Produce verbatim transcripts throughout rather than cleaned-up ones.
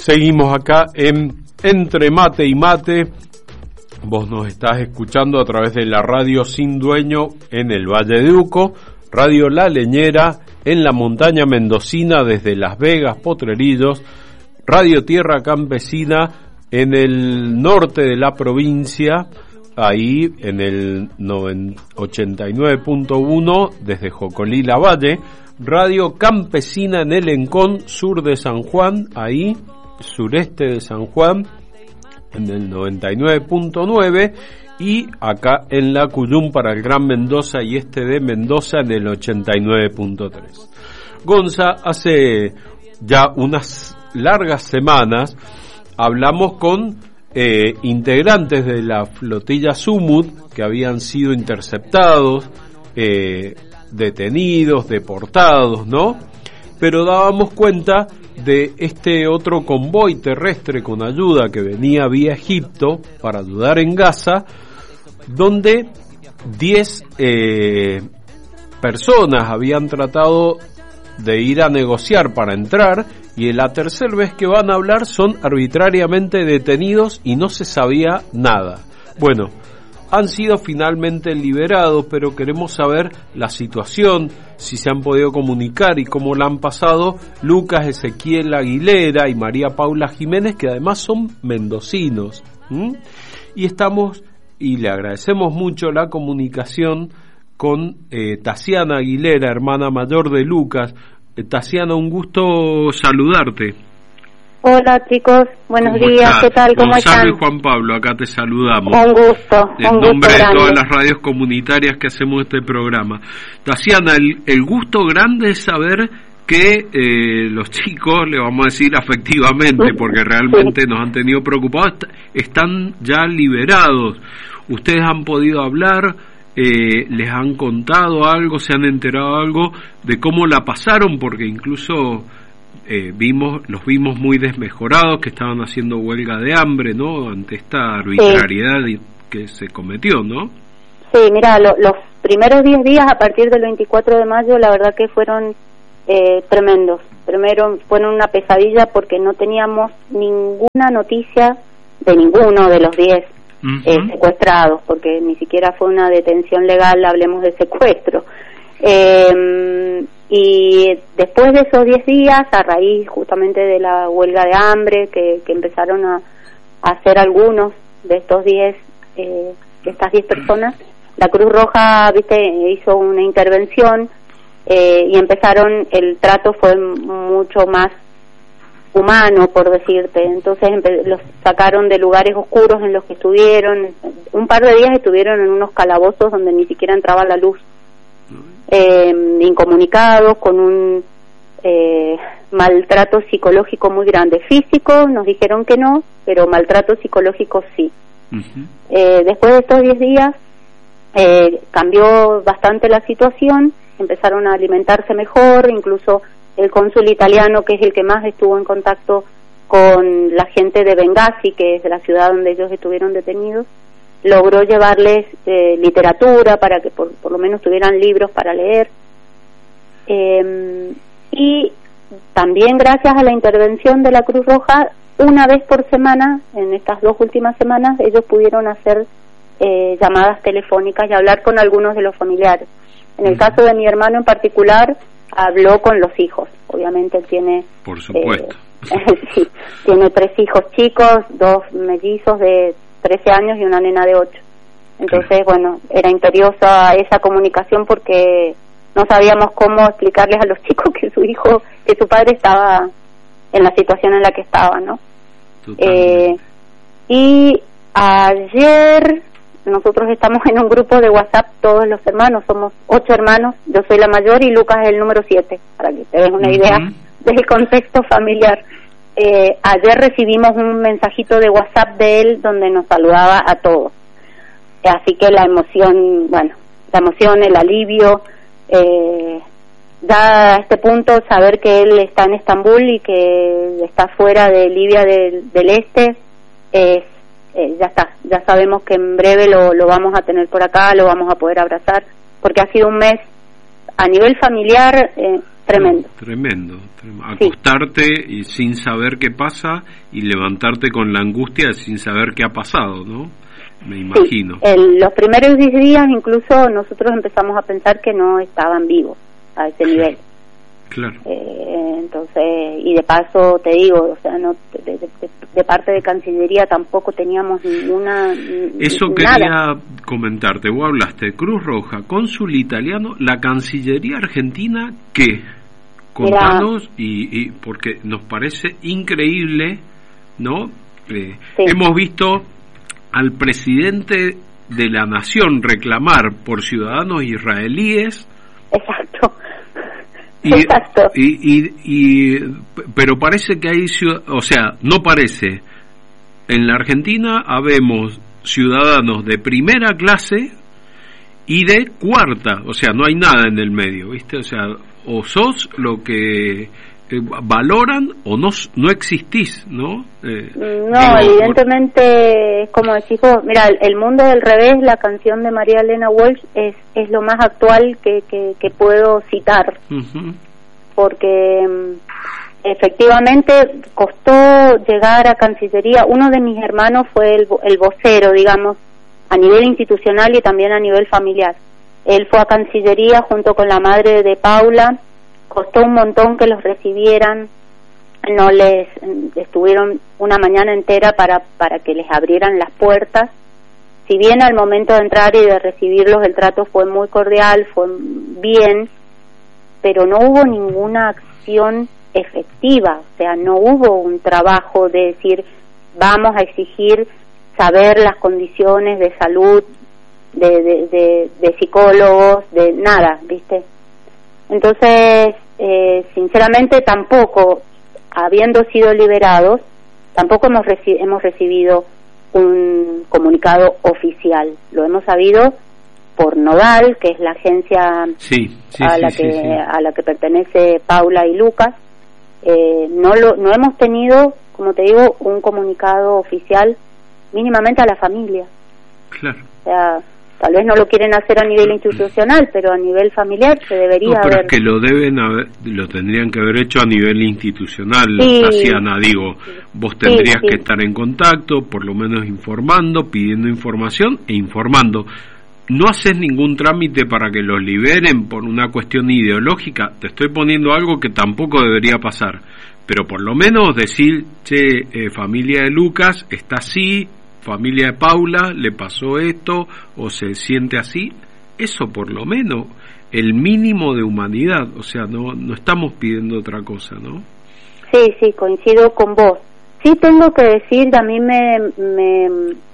Seguimos acá en Entre Mate y Mate. Vos nos estás escuchando a través de la radio Sin Dueño en el Valle de Uco, Radio La Leñera en la montaña mendocina desde Las Vegas, Potrerillos, Radio Tierra Campesina en el norte de la provincia, ahí en el ochenta y nueve punto uno desde Jocolí La Valle, Radio Campesina en el Encón, sur de San Juan, ahí sureste de San Juan, en el noventa y nueve punto nueve, y acá en la Cuyum para el Gran Mendoza y este de Mendoza en el ochenta y nueve punto tres. Gonza, hace ya unas largas semanas hablamos con eh, integrantes de la flotilla Sumud que habían sido interceptados, eh, detenidos, deportados, ¿no? Pero dábamos cuenta de este otro convoy terrestre con ayuda que venía vía Egipto para ayudar en Gaza, donde diez eh, personas habían tratado de ir a negociar para entrar, y en la tercera vez que van a hablar son arbitrariamente detenidos y no se sabía nada. Bueno, han sido finalmente liberados, pero queremos saber la situación, si se han podido comunicar y cómo la han pasado Lucas Ezequiel Aguilera y María Paula Jiménez, que además son mendocinos. ¿Mm? Y estamos, y le agradecemos mucho la comunicación con eh, Tasiana Aguilera, hermana mayor de Lucas. Eh, Tasiana, un gusto saludarte. Hola chicos, buenos días, estás? ¿Qué tal? ¿Cómo Gonzalo están? Y Juan Pablo, acá te saludamos. Un gusto, En un nombre gusto de grande. todas las radios comunitarias que hacemos este programa. Tasiana, el, el gusto grande es saber que eh, los chicos, le vamos a decir afectivamente, porque realmente sí nos han tenido preocupados, est- están ya liberados. Ustedes han podido hablar, eh, les han contado algo, se han enterado algo de cómo la pasaron, porque incluso Eh, vimos, los vimos muy desmejorados, que estaban haciendo huelga de hambre, ¿no? Ante esta arbitrariedad sí. que se cometió, ¿no? Sí, mira, lo, los primeros diez días a partir del veinticuatro de mayo, la verdad que fueron eh, tremendos. Primero fueron una pesadilla porque no teníamos ninguna noticia de ninguno de los diez uh-huh. eh, secuestrados, porque ni siquiera fue una detención legal, hablemos de secuestro. Eh, y después de esos diez días, a raíz justamente de la huelga de hambre que, que empezaron a, a hacer algunos de estos diez, eh, de estas diez personas, la Cruz Roja, viste, hizo una intervención eh, y empezaron, el trato fue mucho más humano, por decirte. Entonces empe- los sacaron de lugares oscuros en los que estuvieron, un par de días estuvieron en unos calabozos donde ni siquiera entraba la luz. Eh, incomunicados, con un eh, maltrato psicológico muy grande. Físico nos dijeron que no, pero maltrato psicológico sí. Uh-huh. Eh, después de estos diez días eh, cambió bastante la situación, empezaron a alimentarse mejor, incluso el cónsul italiano, que es el que más estuvo en contacto con la gente de Bengasi, que es la ciudad donde ellos estuvieron detenidos, logró llevarles eh, literatura para que por, por lo menos tuvieran libros para leer. Eh, y también gracias a la intervención de la Cruz Roja, una vez por semana, en estas dos últimas semanas, ellos pudieron hacer eh, llamadas telefónicas y hablar con algunos de los familiares. En el caso de mi hermano en particular, habló con los hijos. Obviamente él tiene... Por supuesto. Eh, sí, tiene tres hijos chicos, dos mellizos de trece años y una nena de ocho. Entonces, bueno, era imperiosa esa comunicación porque no sabíamos cómo explicarles a los chicos que su hijo, que su padre estaba en la situación en la que estaba, ¿no? Eh, y ayer nosotros estamos en un grupo de WhatsApp, todos los hermanos, somos ocho hermanos, yo soy la mayor y Lucas es el número siete, para que te des una uh-huh. idea del contexto familiar. Eh, ayer recibimos un mensajito de WhatsApp de él donde nos saludaba a todos. Así que la emoción, bueno, la emoción, el alivio, eh, ya a este punto saber que él está en Estambul y que está fuera de Libia del, del Este, es, eh, ya está, ya sabemos que en breve lo, lo vamos a tener por acá, lo vamos a poder abrazar, porque ha sido un mes a nivel familiar, eh, tremendo. No, tremendo, tremendo. Acostarte sí. y sin saber qué pasa y levantarte con la angustia sin saber qué ha pasado, ¿no? Me imagino. Sí. El, los primeros diez días incluso nosotros empezamos a pensar que no estaban vivos a ese nivel. Claro. Eh, entonces, y de paso te digo, o sea, no de, de, de parte de Cancillería tampoco teníamos ninguna. Eso nada. Quería comentarte. Vos hablaste de Cruz Roja, cónsul italiano, la Cancillería argentina, ¿qué? Contanos, y, y porque nos parece increíble, ¿no? Eh, sí. Hemos visto al presidente de la nación reclamar por ciudadanos israelíes. Exacto. Y, Exacto. Y, y, y, pero parece que hay, o sea, no parece. En la Argentina habemos ciudadanos de primera clase y de cuarta, o sea, no hay nada en el medio, ¿viste? O sea, o sos lo que eh, valoran o no no existís, ¿no? Eh, no, digo, evidentemente, es como decís vos, mira, El Mundo del Revés, la canción de María Elena Walsh, es es lo más actual que, que, que puedo citar, uh-huh. porque efectivamente costó llegar a Cancillería. Uno de mis hermanos fue el, el vocero, digamos, a nivel institucional y también a nivel familiar. Él fue a Cancillería junto con la madre de Paula, costó un montón que los recibieran, no les estuvieron una mañana entera para para que les abrieran las puertas. Si bien al momento de entrar y de recibirlos el trato fue muy cordial, fue bien, pero no hubo ninguna acción efectiva, o sea, no hubo un trabajo de decir vamos a exigir saber las condiciones de salud de, de, de, de psicólogos, de nada, ¿viste? Entonces, eh, sinceramente tampoco, habiendo sido liberados, tampoco hemos, reci- hemos recibido un comunicado oficial. Lo hemos sabido por Nodal, que es la agencia sí, sí, a, sí, la sí, que, sí. a la que pertenece Paula y Lucas. Eh, no, lo, no hemos tenido, como te digo, un comunicado oficial mínimamente a la familia. Claro. O sea, tal vez no lo quieren hacer a nivel institucional, pero a nivel familiar se debería no, pero haber... es que lo deben haber, lo tendrían que haber hecho a nivel institucional, sí, Tatiana, digo, vos tendrías sí, sí. que estar en contacto, por lo menos informando, pidiendo información e informando. No haces ningún trámite para que los liberen por una cuestión ideológica. Te estoy poniendo algo que tampoco debería pasar, pero por lo menos decir, che, eh, familia de Lucas está así, familia de Paula le pasó esto o se siente así, eso por lo menos, el mínimo de humanidad, o sea, no no estamos pidiendo otra cosa, ¿no? Sí, sí, coincido con vos. Sí tengo que decir, a mí me, me,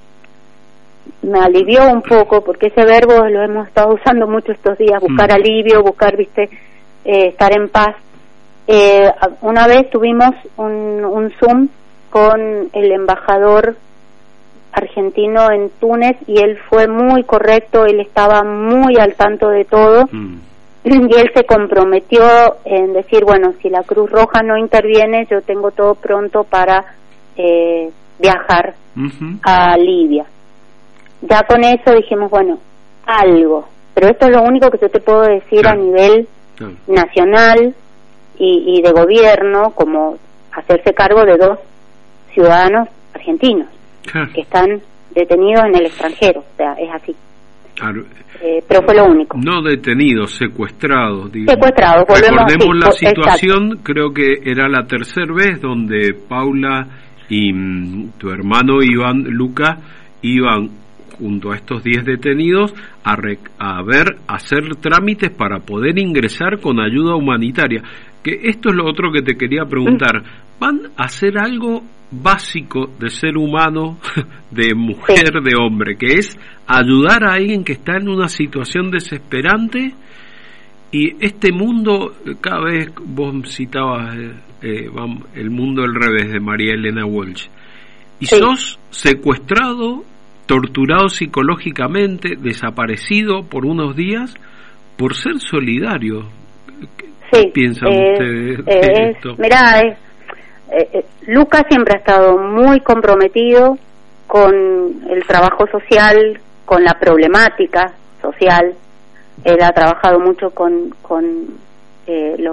me alivió un poco, porque ese verbo lo hemos estado usando mucho estos días, buscar mm. alivio, buscar, viste, eh, estar en paz. Eh, una vez tuvimos un, un Zoom con el embajador argentino en Túnez y él fue muy correcto, él estaba muy al tanto de todo mm. y él se comprometió en decir, bueno, si la Cruz Roja no interviene, yo tengo todo pronto para eh, viajar uh-huh. a Libia. Ya con eso dijimos, bueno, algo, pero esto es lo único que yo te puedo decir claro. a nivel claro. nacional y, y de gobierno, como hacerse cargo de dos ciudadanos argentinos claro. que están detenidos en el extranjero, o sea, es así. Claro. Eh, pero fue lo único. No detenidos, secuestrados. Digamos. Secuestrados, volvemos Recordemos sí, la situación, exacto. creo que era la tercera vez donde Paula y mm, tu hermano Iván, Luca, iban junto a estos diez detenidos a, rec- a ver, a hacer trámites para poder ingresar con ayuda humanitaria. Que esto es lo otro que te quería preguntar. Mm. ¿Van a hacer algo básico de ser humano, de mujer, sí. de hombre, que es ayudar a alguien que está en una situación desesperante? Y este mundo, cada vez vos citabas eh, vamos, El Mundo al Revés de María Elena Walsh, y sí. sos secuestrado, torturado psicológicamente, desaparecido por unos días por ser solidario. ¿Qué sí. piensan eh, ustedes de eh, esto? Mirá, es Eh, Lucas siempre ha estado muy comprometido con el trabajo social, con la problemática social. Él ha trabajado mucho con, con eh, los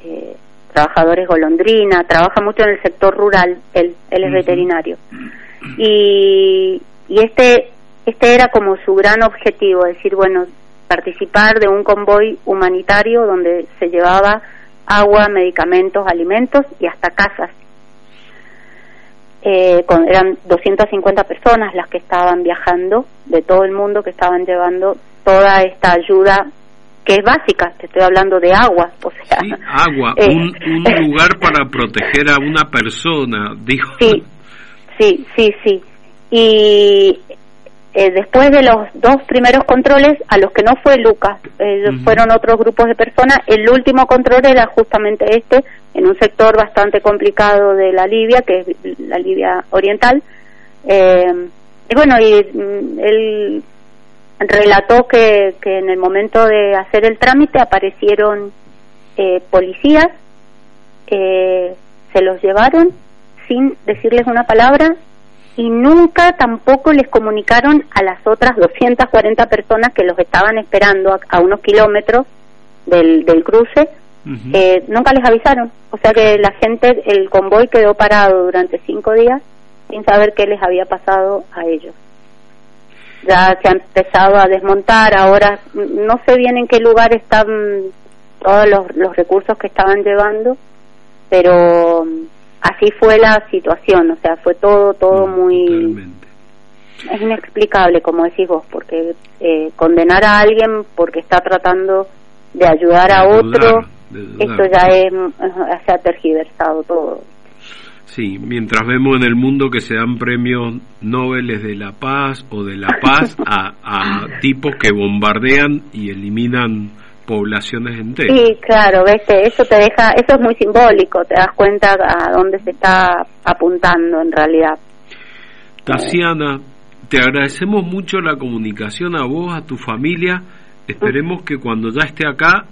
eh, trabajadores golondrina, trabaja mucho en el sector rural, él, él es uh-huh. veterinario. Y, y este, este era como su gran objetivo, decir, bueno, participar de un convoy humanitario donde se llevaba agua, medicamentos, alimentos y hasta casas. Eh, con, eran doscientas cincuenta personas las que estaban viajando de todo el mundo, que estaban llevando toda esta ayuda que es básica. Te estoy hablando de agua, o sea, sí, agua, eh, un, un lugar para proteger a una persona, dijo. Sí, sí, sí, sí. Y eh, después de los dos primeros controles, a los que no fue Lucas, eh, uh-huh. fueron otros grupos de personas. El último control era justamente este, en un sector bastante complicado de la Libia, que es la Libia oriental. Eh, y bueno, y él relató que, que en el momento de hacer el trámite aparecieron eh, policías, eh, se los llevaron sin decirles una palabra, y nunca tampoco les comunicaron a las otras doscientas cuarenta personas que los estaban esperando a, a unos kilómetros del, del cruce. Uh-huh. eh, nunca les avisaron, o sea que la gente, el convoy quedó parado durante cinco días sin saber qué les había pasado a ellos. Ya se ha empezado a desmontar, ahora no sé bien en qué lugar están todos los, los recursos que estaban llevando, pero así fue la situación, o sea, fue todo, todo no, muy... Totalmente. Es inexplicable, como decís vos, porque eh, condenar a alguien porque está tratando de ayudar a otro, esto ya es, se ha tergiversado todo. Sí, mientras vemos en el mundo que se dan premios Nobel de la Paz o de la Paz a, a tipos que bombardean y eliminan poblaciones enteras. Sí, claro, ves que eso te deja, eso es muy simbólico, te das cuenta a dónde se está apuntando en realidad. Tasiana, te agradecemos mucho la comunicación a vos, a tu familia. Esperemos que cuando ya esté acá,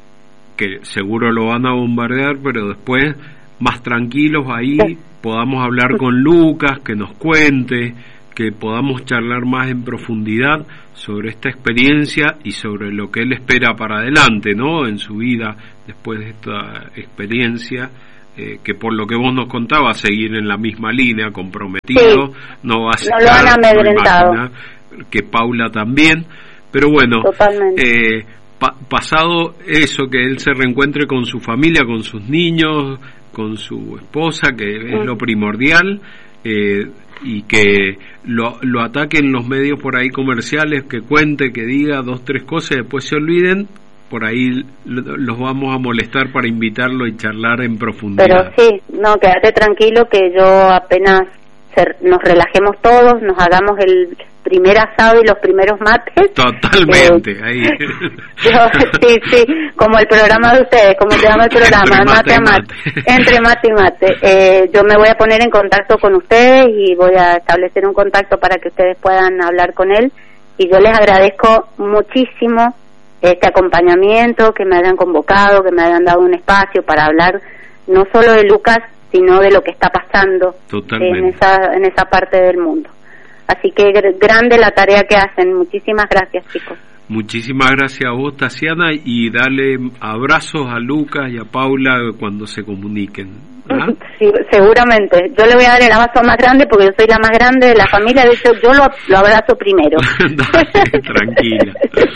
que seguro lo van a bombardear, pero después más tranquilos ahí, sí. podamos hablar con Lucas, que nos cuente, que podamos charlar más en profundidad sobre esta experiencia y sobre lo que él espera para adelante, ¿no? En su vida, después de esta experiencia, eh, que por lo que vos nos contabas, seguir en la misma línea, comprometido, sí. no va a ser... No lo han amedrentado. No, que Paula también, pero bueno, eh, pa- pasado eso, que él se reencuentre con su familia, con sus niños, con su esposa, que es mm. lo primordial, eh, y que lo, lo ataquen los medios por ahí comerciales, que cuente, que diga dos, tres cosas y después se olviden, por ahí los vamos a molestar para invitarlo y charlar en profundidad. Pero sí, no, quédate tranquilo que yo apenas ser, nos relajemos todos, nos hagamos el primer asado y los primeros mates. Totalmente, eh, ahí. Yo, sí, sí, como el programa de ustedes, como se llama el programa, mate, mate a mate, mate. Entre mate y mate. Eh, yo me voy a poner en contacto con ustedes y voy a establecer un contacto para que ustedes puedan hablar con él, y yo les agradezco muchísimo este acompañamiento, que me hayan convocado, que me hayan dado un espacio para hablar no solo de Lucas, sino de lo que está pasando en esa en esa parte del mundo. Así que grande la tarea que hacen. Muchísimas gracias, chicos. Muchísimas gracias a vos, Tasiana, y dale abrazos a Lucas y a Paula cuando se comuniquen. ¿Ah? Sí, seguramente. Yo le voy a dar el abrazo más grande porque yo soy la más grande de la familia, de hecho yo lo, lo abrazo primero. Dale, tranquila.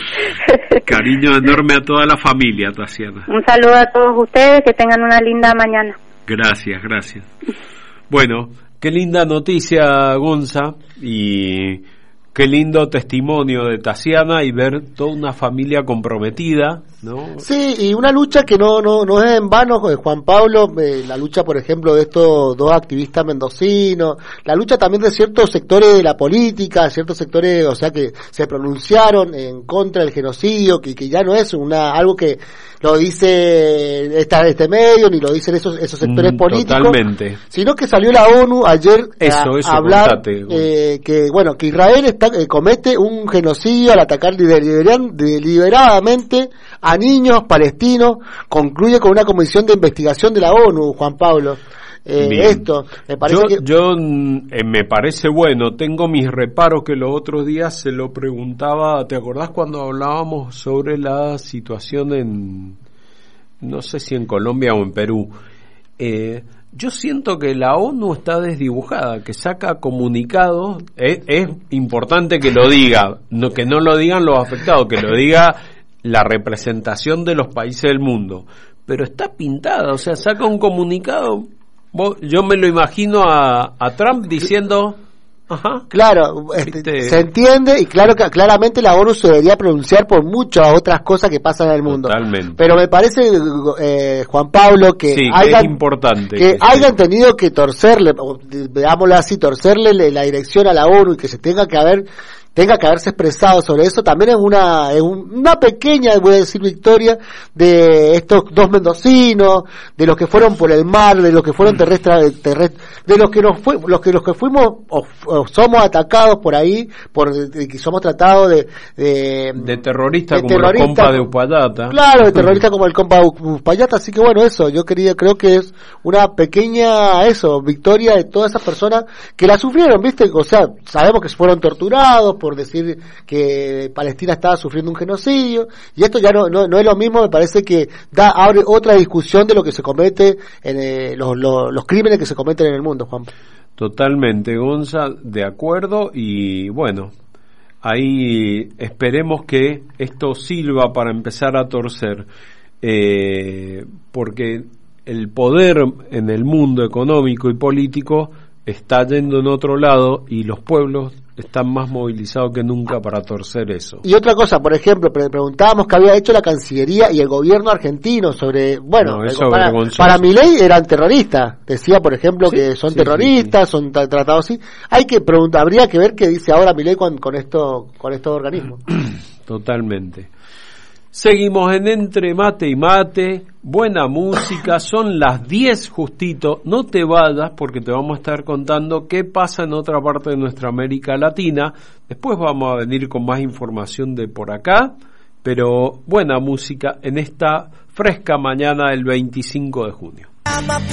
Cariño enorme a toda la familia, Tasiana. Un saludo a todos ustedes, que tengan una linda mañana. Gracias, gracias. Bueno, qué linda noticia, Gonza, y qué lindo testimonio de Tasiana, y ver toda una familia comprometida, ¿no? Sí, y una lucha que no no no es en vano, Juan Pablo, eh, la lucha, por ejemplo, de estos dos activistas mendocinos, la lucha también de ciertos sectores de la política, ciertos sectores, o sea, que se pronunciaron en contra del genocidio, que, que ya no es una algo que lo dice esta, este medio, ni lo dicen esos esos sectores mm, políticos, totalmente. Sino que salió la ONU ayer eso, a, eso, a hablar contate, eh, que, bueno, que Israel está, eh, comete un genocidio al atacar deliberan, deliberadamente a niños palestinos. Concluye con una comisión de investigación de la ONU, Juan Pablo. Eh, esto me parece yo, que... yo eh, me parece bueno. Tengo mis reparos, que los otros días se lo preguntaba. ¿Te acordás cuando hablábamos sobre la situación en no sé si en Colombia o en Perú, eh, yo siento que la ONU está desdibujada, que saca comunicados, es, es importante que lo diga, no, que no lo digan los afectados, que lo diga la representación de los países del mundo, pero está pintada, o sea, saca un comunicado, vos, yo me lo imagino a, a Trump diciendo... Ajá. Claro, este, se entiende y claro que claramente la ONU se debería pronunciar por muchas otras cosas que pasan en el mundo. Totalmente. Pero me parece, eh, Juan Pablo, que, sí, que hayan, es importante que que hayan sí. tenido que torcerle, veámoslo así, torcerle la dirección a la ONU y que se tenga que haber tenga que haberse expresado sobre eso, también es una es una pequeña, voy a decir, victoria de estos dos mendocinos, de los que fueron por el mar, de los que fueron terrestres, terrestre, de los que nos fue, los que los que fuimos o, o somos atacados por ahí, por de, que somos tratados de de, de terroristas como terrorista, los compas de Upayata. Claro, de terroristas como el compa de Upayata, así que bueno, eso, yo quería, creo que es una pequeña, eso, victoria de todas esas personas que la sufrieron, ¿viste? O sea, sabemos que fueron torturados por decir que Palestina estaba sufriendo un genocidio, y esto ya no, no, no es lo mismo, me parece que da abre otra discusión de lo que se comete, en eh, los, los, los crímenes que se cometen en el mundo, Juan. Totalmente, Gonza, de acuerdo, y bueno, ahí esperemos que esto sirva para empezar a torcer, eh, porque el poder en el mundo económico y político está yendo en otro lado y los pueblos están más movilizados que nunca para torcer eso. Y otra cosa, por ejemplo, pre- preguntábamos qué había hecho la Cancillería y el gobierno argentino sobre, bueno, no, eso para, para Milei eran terroristas, decía por ejemplo sí, que son sí, terroristas, sí, sí. son tra- tratados así. Hay que preguntar, habría que ver qué dice ahora Milei con, con esto, con estos organismos. Totalmente. Seguimos en Entre Mate y Mate, buena música, son las diez justito, no te vayas porque te vamos a estar contando qué pasa en otra parte de nuestra América Latina, después vamos a venir con más información de por acá, pero buena música en esta fresca mañana del veinticinco de junio.